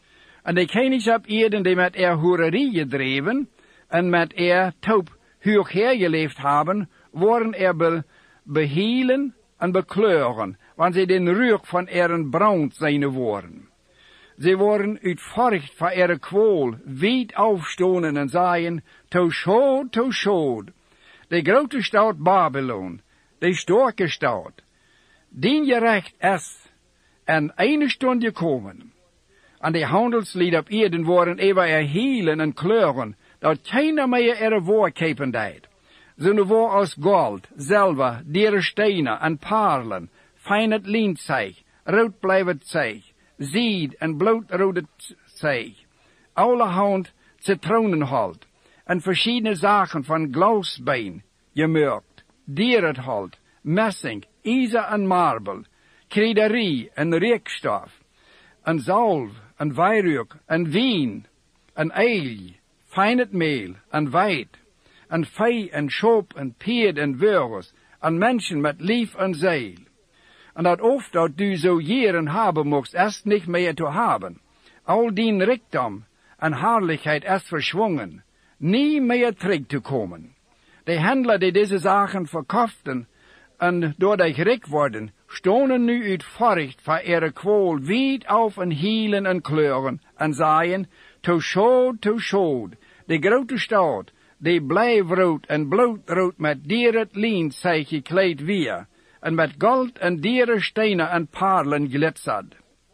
En de kenigs op Eden, die met er hoererie gedreven, en met er taub hoog hergeleefd hebben, worden er be, behielen en bekleuren, want ze den reuk van eren brand zijn worden. Ze worden uit furcht van ere kwol wijd aufstonen en zeggen, to schod, to schod, de grote stad Babylon, de sterke stad, dien je recht is, en eine stond gekomen. En de handelslieden op Eden worden even erhielen en kleuren, dat keiner meer er voorkepen deed. Ze waren als goud, zilver, dere stenen en parelen, fijn het lint zeeg, rood blijvend zeeg, zied en bloedrode zeeg, allerhand citronenhout, en verschillende zaken van glasbeen, gemurkt, dierenhout, messing, ijzer en marble, krederie en reekstof, en zalf, en wijnreuk, en wien, en eil, fijn het meel, en wijd, en vee, en schop, en peerd, en wurgers, en mensen met lief en ziel. En dat oft dat du zo jaren hebben mocht, is niet meer te hebben. Al die rijkdom en heerlijkheid is verschwungen, niet meer terug te komen. De handelaar die deze zaken verkochten, en door de rijk worden, stonden nu uit furcht voor ihre kwol wijd auf en hielen en kleuren, en zeiden, to schod, to schod, de grote stad, die blijfrood en bloedrood met dieret lint zij gekleed weer, en met gold en dieren stenen en parelen glitzerd.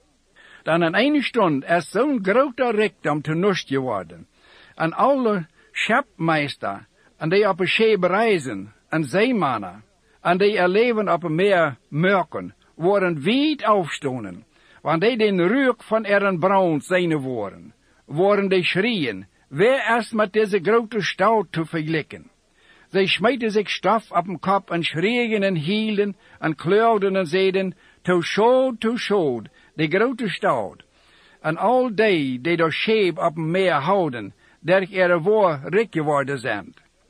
Dan in een stund is zo'n grote rijkdom te nust geworden, en alle schepmeister, en die op een schip reizen, en zeemannen, en die er leven op een meer merken, worden wijd aufstonen, want die den reuk van eren brand zijn worden, worden die schreien, wer is met deze grote stad te vergelijken? Zij smeten zich stof op den kop en schreeuwen en hielden en kleurden en zeiden, to schod, to schod, de grote stad. En al die die door scheep op een meer houden, der er voor rijk geworden zijn.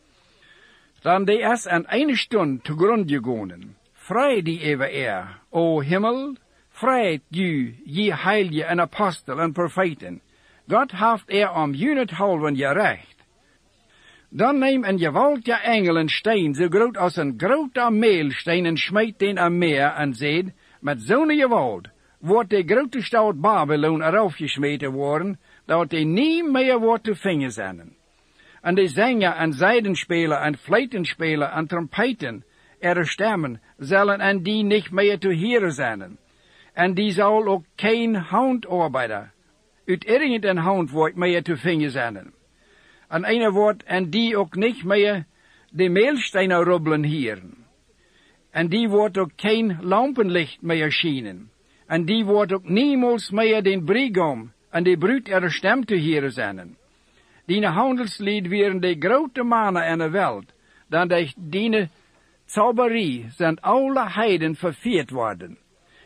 Dan die is aan een stund te grond gegaan. Vrij die even er, o hemel, vrij u, je heilige en apostel en profeten. God heeft er om junethalven gerecht. Dan neem een gewaltige engel een steen, zo groot als een grote meelsteen, en smijt den aan meer en zegt, met zo'n geweld wordt de grote stad Babylon erop gesmeten worden, dat hij niet meer wordt te vingen zijn. En de zanger en zijdenspeler en fluitenspeler en trompeten, er stemmen, zullen en die niet meer te horen zijn. En die zal ook geen handarbeider uit irgendein handwerk meer te vingen zijn. En een woord, en die ook niet meer de meelstenen rubbelen hieren. En die wordt ook geen lampenlicht meer schijnen. En die wordt ook niemals meer den brigom en de bruid er stem te horen zijn. Die handelslied waren de grote mannen in de wereld, dan de die zauberie zijn alle heiden verveerd worden.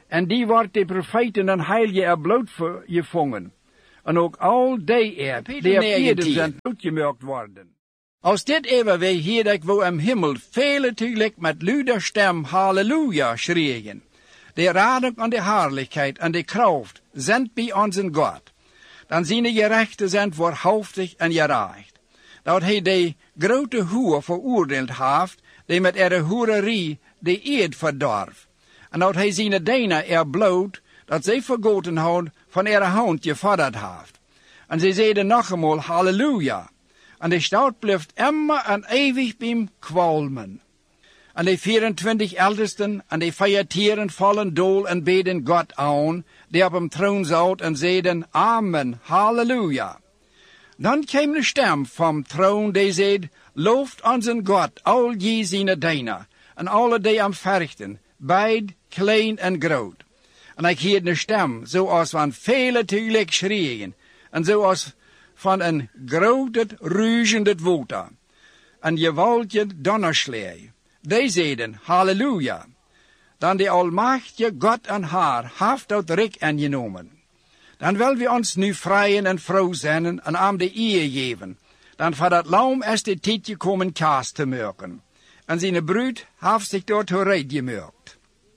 En die wordt de profeten en heilige er bloot voor gevangen. En ook al die er, die op eerder zijn uitgemerkt worden. Als dit even wij hier dat we im Himmel vele tegelijk met luider stem Halleluja schreeuwen. De radung en de herrlichkeit en de kracht zijn bij onze God. Dan zijn de gerechten zijn voorhoofdig en gerecht. Dat hij de grote hoer veroordeeld heeft, die met ere hoererie de eed verdorf. En dat hij zijn dijnen er bloot, dat zij vergoten houden van ere hand gevadderd heeft. En zij zeiden nog eenmaal Halleluja. En de stad blijft immer en eeuwig bij hem kwalmen. En de vierentwintig ältesten en de feiertieren vallen dool en beden God aan, die op hem troon zat en zeiden Amen, Halleluja. Dan kwam de stem vom troon die zei, looft onze God, al je zijn dijnen, en alle die am verrichten, beid, klein en groot. En ik hoorde de stem, zoals van vele tegelijk schreeuwen, en zoals van een groot ruizendet water, en gewaltige donnerslee. Die zeiden, Halleluja. Dan de almachtige God en haar heeft dat rijk aangenomen. Dan wil we ons nu vrijen en vrouw zijn en aan de eer geven. Dan voor dat lam is de tijd gekomen kaas te maken. En zijn bruid heeft zich door te reed gemerkt.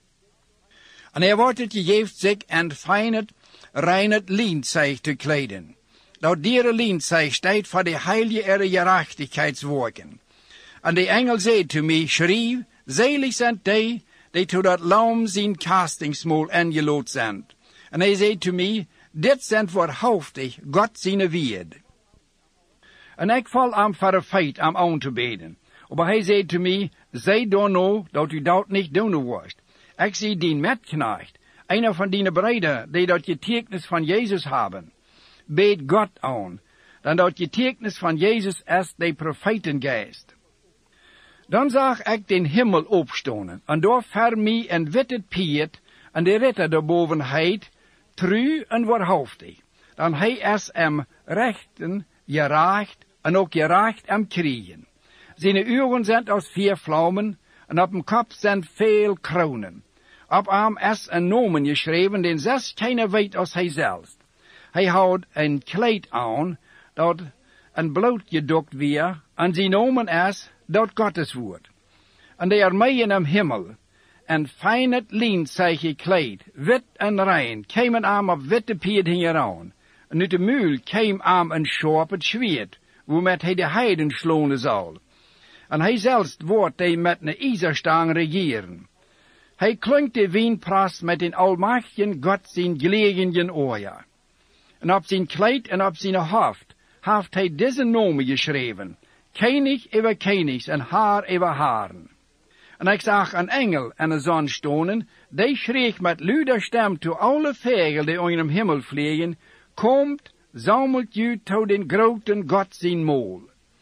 En er wordt het gegeven zich en fijnet, reinet lint zich te kleden. Dat dieren lint zich staat voor de heilige ere gerechtigheidswerken. En de engel zei te mij, schreef, zelig zijn die, die to dat lam zijn castingsmoel ingelood zijn. En hij zei te mij, dit zijn voorhoofdig God zijn weerd. En ik val aan voor een feit aan aan te beden. Maar hij zei te mij, zij dan nou dat u dat niet doen wordt. Ik zie die metknecht, einer van die breiden, die dat getuigenis van Jezus hebben. Beet God aan, dan dat getuigenis van Jezus is de profetengeest. Dan zag ik den hemel opstonen, en daar voor mij een witte piet, en de ritter daarboven heet, tru en waarhaftig. Dan hij is hem rechten, gerecht, en ook gerecht hem kriegen. Zijn ogen zijn als vier vlammen, en op hem kop zijn veel kronen. Op hem is een nomen geschreven, den zes keiner weet als hij zelfs. Hij houdt een kleed aan, dat een bloot gedokt weer, en zijn nomen is, dat Gottes woord. En de armeeën am hemel, en fijnet lint zij gekleed, wit en rein, kwamen aan op witte pied hieraan. En uit de muil kwam aan een scherpet zwaard, waarmet hij de heiden slonen zal. En hij zelfs wordt hij met een ijzerstang regeren. Hij klonk de wijnpras met een almachtigen God zijn gelegen oor. En op zijn kleed en op zijn hoofd heeft hij deze nomen geschreven. Koning over konigs en haar over haren. En ik zag een engel en een zon stonen, die schreef met luider stem toe alle vogel die in hem hemel vliegen, komt, zamelt u tot den groten God zijn mol.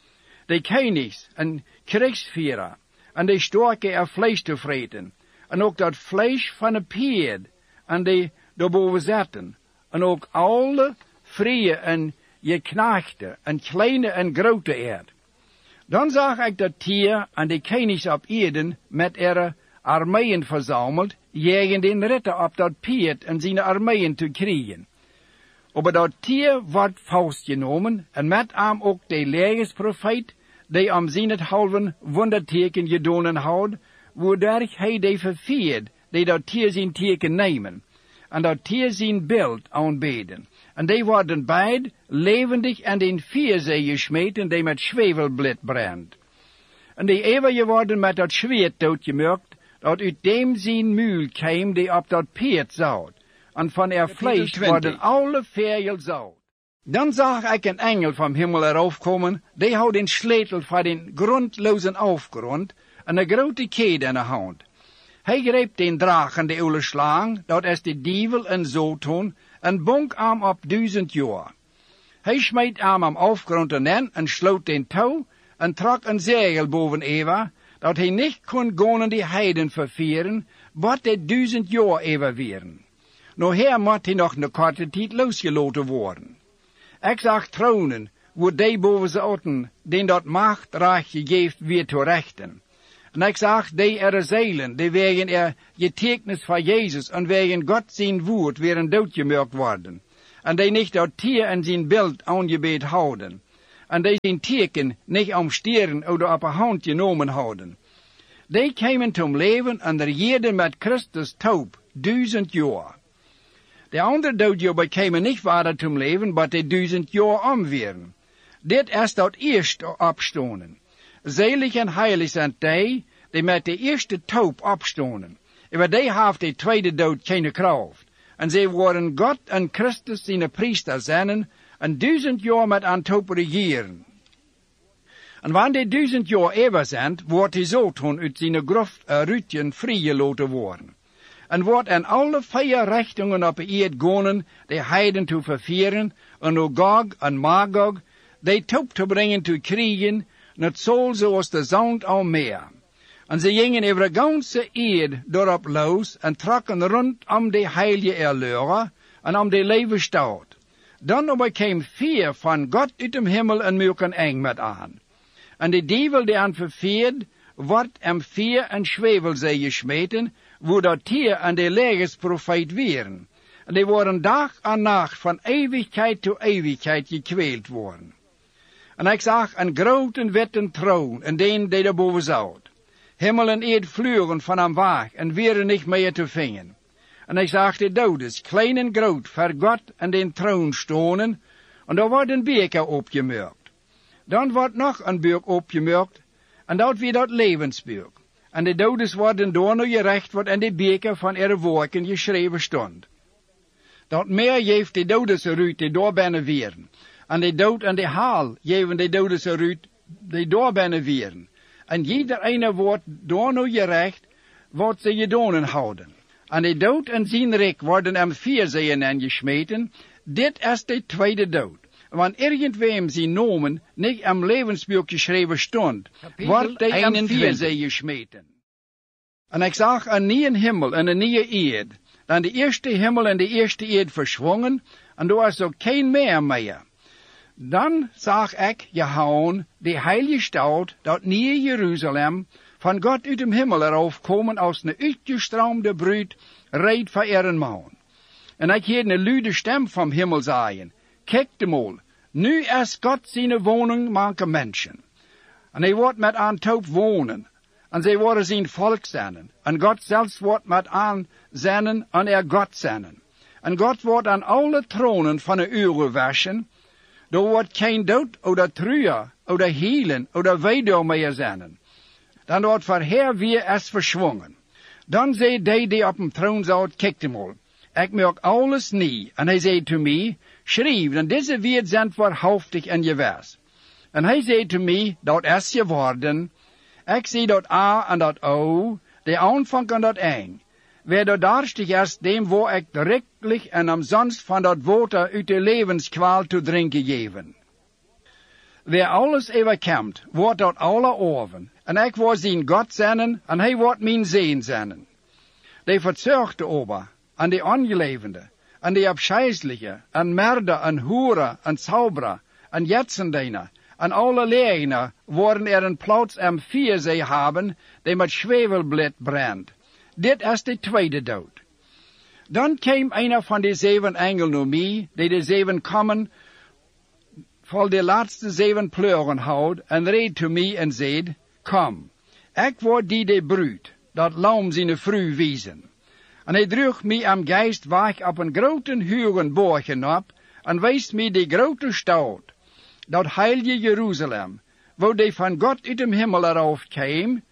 De konigs en krigsvierer, en de storken er vlees te vreten, en ook dat vlees van een peerd, en die daarboven zetten, en ook alle vrije en geknachte, en kleine en grote eerd. Dan zag ik dat tier en de konigs op Eden met ere armeeën verzameld, jegen den ritter op dat peerd en zijn armeeën te kriegen. Aber dat tier wordt vastgenomen en met hem ook de legersprofeet, die am zijn het halven wonderteken gedonen houdt, waardoor hij de verveerd, die dat tier zijn teken nemen, en dat tier zijn beeld aanbeden. En die worden beid levendig en in vierzee gesmeten, die met zwevelblit brandt. En die eeuwige worden met dat zwaard doodgemerkt, dat uit dem zijn muil kwam, die op dat peerd zout. En van er vlees worden alle vegel zout. Dan zag ik een engel van hemel erop komen, die houdt een sleutel van den grondlozen afgrond en een grote kede in de hand. Hij greep den dragen de oude slang, dat is de dievel en Satan, en bonk hem op duizend jaar. Hij smeet hem am afgrond in en sloot den touw en trok een zegel boven Eva, dat hij niet kon gaan die heiden vervieren, wat de duizend jaar even wieren. Nou her moet hij nog een korte tijd losgelaten worden. Ik zag tronen, waar die boven zaten, den dat macht recht gegeven weer te rechten. En ik zag, die er zeilen, die wegen er getekend van Jezus en wegen God zijn woord weer doodgemerkt worden. En die niet dat tier en zijn beeld aangebeet houden. En die zijn teken niet om stieren of op een hand genomen houden. Die kwamen zum leven en regeerden met Christus taub, duizend jaar. De andere doodjobber kwamen niet verder zum leven, maar die duizend jaar omweren. Dit is dat eerste opstonen. Zelig en heilig zijn die, die met de eerste taub opstonen. Over die heeft de tweede dood geen kracht. En zij worden God en Christus zijn priester zijn, en duizend jaar met aan taub regeren. En wanneer die duizend jaar eeuwig zijn, wordt hij zo toen uit zijn grof uh, ruitjen vrijgelaten worden. En wordt in alle vier richtingen op de eerd gaan, de heiden te vervieren, en door Gog en Magog, die taub te brengen te krijgen, net zo zoals de zand al meer. En ze gingen over de ganse eerd daarop los, en trokken rondom de heilige erleuren, en om de levenstaat. Dan overkwam vier van God uit de hemel en muken eng met aan. En de duivel die aan verveerd, wordt hem vier en zwevelzee gesmeten, wo dat tier en de legersprofeet weren. En die worden dag en nacht van eeuwigheid tot eeuwigheid gekweeld worden. En ik zag een grote witte troon, en den die daarboven zat. Hemel en eerd vlugen van hem weg, en waren niet meer te vinden. En ik zag de dodes, klein en groot, voor God en den troon stonen, en daar wordt een beker opgemerkt. Dan wordt nog een beuk opgemerkt, en dat weer dat levensbeuk. En de dodes worden door nu gerecht wordt en de beker van ihre woorden geschreven stond. Dat meer geeft de dodes eruit die door binnen weren. En de dood en de haal geven de dodes eruit die door binnen weren. En ieder ene wordt door nu gerecht, wat ze gedonen houden. En de dood en zijn rijk worden hem vier zeeën en gesmeten. Dit is de tweede dood. Want irgendwem zijn nomen niet am levensboek geschreven stond, wordt hij hem vier zeeën gesmeten. En ik zag een nieuwe hemel en een nieuwe eerd. Dan de eerste hemel en de eerste eerd verschwongen, en er was ook geen meer meer. Dan zag ik, Jehoon, de heilige stad, dat nieuwe Jeruzalem, van God uit de hemel erop komen als een uitgestroomde bruid, reed voor ihren man. En ik hoorde een luide stem van hemel zeggen, kijk de mol, nu is God zijn woning manke mensen. En hij wordt met aan taub wonen, en zij worden zijn volk zijn, en God zelfs wordt met aan zijn en er God zijn. En God wordt aan alle tronen van de uren waschen, er wordt geen dood, oder truer, oder hielen, oder weduw meer zijn. Dan wordt verheer weer es verschwongen. Dan zei die die op een troon zat, kijk mal, ik merk alles niet. En hij zei te mij, schrijf, en deze woorden zijn waarhaftig en gewijs. En hij zei te mij, dat is geworden. Ik zie dat A en dat O, de aanvang en dat eng. Wer dat darstig is, dem wo ik directlich en omsonst van dat water uit de levenskwaal te drinken geven. Wer alles overkomt, wordt dat alle oven. En ik word zijn God zijn, en hij wordt mijn zeen zijn. De verzorgde ober, en de ongelevende, en de abscheisliche, en merder, en hoeren, en zauberer, en jetzendener, en alle legener worden er een plaats am vierzee hebben, die met zwevelblad brandt. Dit is de tweede dood. Dan kwam een van de zeven engelen naar mij, die de zeven komen, vol de laatste zeven pleuren houdt, en reed te mij en zei, kom, ik word die de bruid, dat lam zijn vrouw wezen. En hij droeg mij am geest weg op een grote huren borgen op, en wees mij de grote stad, dat heilige Jeruzalem, wo die van God uit de hemel eraf kwam,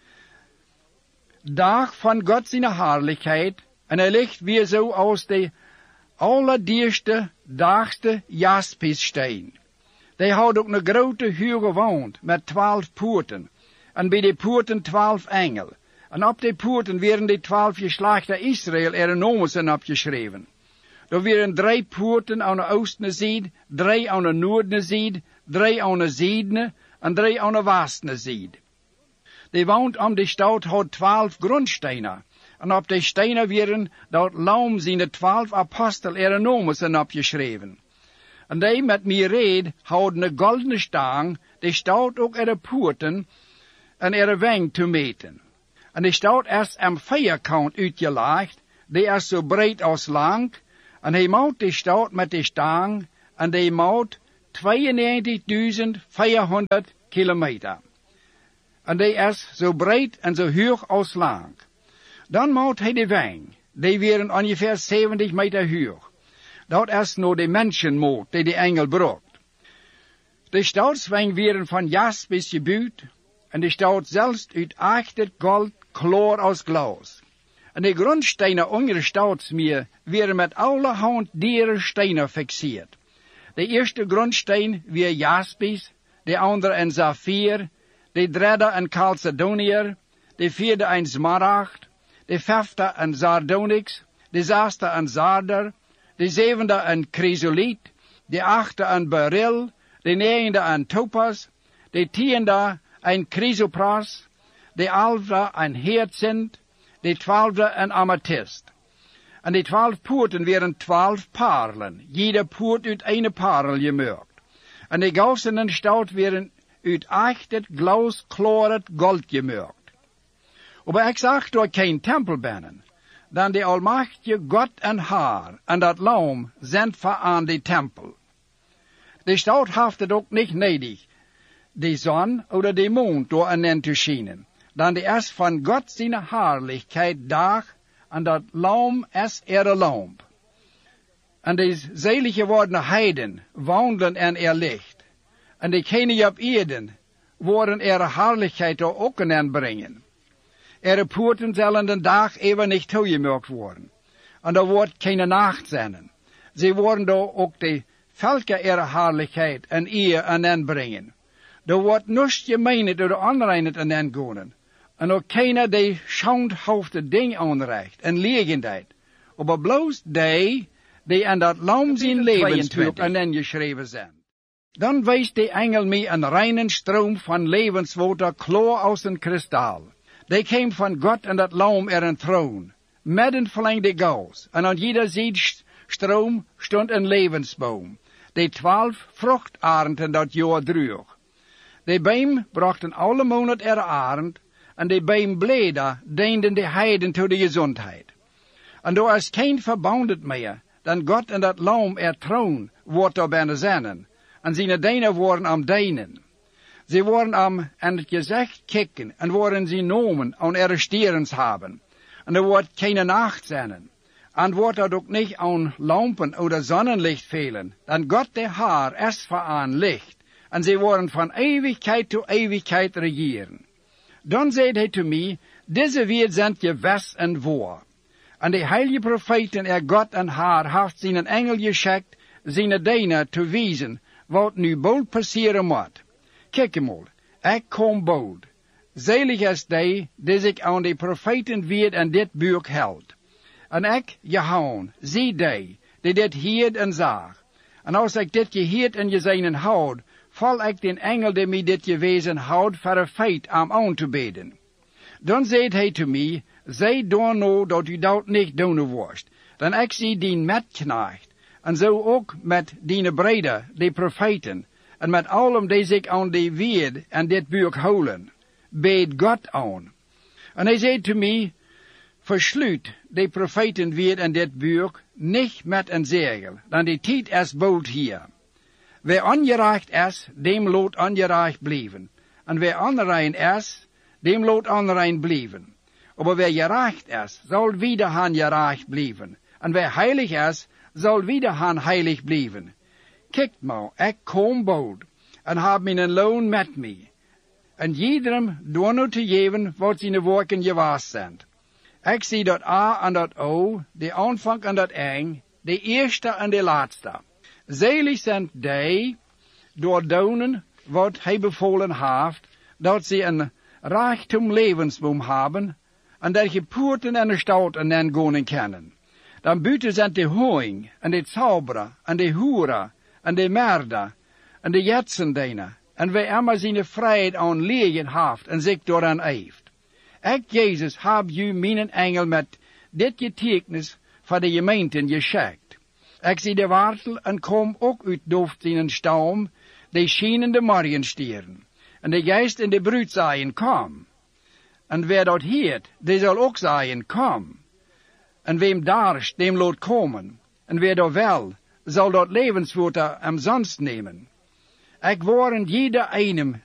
dag van God zijn heerlijkheid, en hij ligt weer zo als de allerdierste, dagste jaspissteen. Die houdt ook een grote huge wand met twaalf poorten, en bij de poorten twaalf engel. En op de poorten werden de twaalf geslachten Israël er nomen zijn opgeschreven. Er werden drie poorten aan de oostenzijde, drie aan de noordenzijde, drie aan de zuidene en drie aan de westenzijde. De wand om de stad had twaalf grondstenen, en op de stenen werden dat lam zijn de twaalf apostel er nomen zijn opgeschreven. En die met mij reed houden een goldene stang, die stad ook er de poorten en er weng te meten. En de staat is am vierkant uitgelaagd, die is zo breed als lang, en hij maakt de staat met de stang, en die maakt tweeënnegentigduizend vierhonderd kilometer. En die is zo breed en zo hoog als lang. Dan maakt hij de wang, die waren ongeveer zeventig meter hoog. Dat is nou de mensenmoot die de engel bracht. De staatswang waren van jaspis gebouwd, en de staat zelfs uit achtet gold, klaar als glas. En de grondstenen onder de staatsmeer waren met allerhand dieren stenen fixeerd. De eerste grondsteen was jaspis, de andere een saffier, de derde een chalcedonier, de vierde een smaragd, de vijfde een sardonyx, de zesde een zarder, de zevende een chrysoliet, de achtste een beryl, de negende een topaz, de tiende een chrysopras, de elfde een hyacinth, de twaalfde een amethyst. En de twaalf poorten waren twaalf parelen, jede poort uit een parel gemaakt. En de gauzen in de stad waren uit achtet glasklaret gold gemaakt. Maar ik zag door geen tempel binnen, dan de almachtige God en Haar en dat lam zijn aan de tempel. De stad heeft het ook niet nodig, de zon of de maan door en te schijnen, dan de is van God zijn heerlijkheid dag, en dat lam is er lamp. En de zelig geworden heiden wandelen in er licht, en de kenen op Eden worden er heerlijkheid ook in brengen. Er poorten zullen de dag even niet toegemaakt worden, en er wordt geen nacht zijn. Ze worden daar ook de velke er heerlijkheid en eer aan brengen. Er wordt niets gemeen door de anderen aan gaan. En ook keiner die schaamhoofde ding aanreicht en legendheid. Maar bloos die, die aan dat lam zijn levensboek en dan geschreven zijn. Dan wijst de engel mij een reinen stroom van levenswater klaar als een kristal. Die kwam van God en dat lam er een troon, midden verlengde gaus, en aan jeder zijdstroom stond een levensboom, die twaalf vruchtarenden dat jaar droeg. De beem brachten alle maanden er arend, en de beembleden dienden de heiden tot de gezondheid. En door is geen verbondet meer, dan God en dat lam er troon wordt er bijna zinnen, en zijn dienen worden am dienen. Ze worden am en het gezicht kijken, en worden ze nomen aan arresterens hebben. En er wordt geen nacht zijn. En wordt er ook niet aan lampen of zonnenlicht velen, dan God de Haar is voor aan licht, en ze worden van eeuwigheid tot eeuwigheid regeren. Dan zei hij te mij, deze weer zijn gewis en waar. En de heilige profeten er God en Haar heeft zijn engel geschikt, zijn dienen te wijzen, wat nu bold passeren moet. Kijk eenmaal, ik kom bold. Zelig is die, die zich aan de profeten weer en dit boek houdt. En ik, Johan, zie die, die dit hield en zag. En als ik dit geheerd en gezien houd, val ik den engel die mij dit gewezen houdt voor een feit aan aan te beden. Dan zei hij te mij, zij door nou dat u dat niet doen worst. Dan ik zie dien metknecht, en zo ook met die breder, de profeten, en met allen die zich aan die weerd en dit boek houden, beet God aan. En hij zei te mij, versluit de profeten weer en dit boek niet met een zegel, dan die tijd is bold hier. Wie ongerecht is, dem laat ongerecht blijven. En wie onrein is, dem laat onrein blijven. Maar wie gerecht is, zal wieder han gerecht blijven. En wie heilig is, zal wieder han heilig blijven. Kijk maar, ik kom bold, en heb mijn loon met mij. En iedereen door nu te geven, wat zijn werken gewaast zijn. Ik zie dat A en dat O, de aanvang en dat eind, de eerste en de laatste. Zelig zijn die, door donen wat hij bevolen heeft, dat ze een rijkdom levensboom hebben, en dat je poorten en de stad en den gaan kennen. Dan buiten zijn de hoing, en de zauberen, en de hoeren, en de merden, en de jetsendenen, en wij allemaal zijn vrijheid aan legen heeft en zich daaraan heeft. Ik, Jezus, heb u mijn engel met dit getekens voor de gemeenten geschikt. Ik zie de wortel en kom ook uit doft in een stam, de schienende morgenstieren, en de geest in de bruidzaaien kom. En wer dat heert, die zal ook zeggen, kom. En wem darst, dem laat komen. En wer dat wel, zal dat levenswater umsonst nemen. Ik warent jeder einem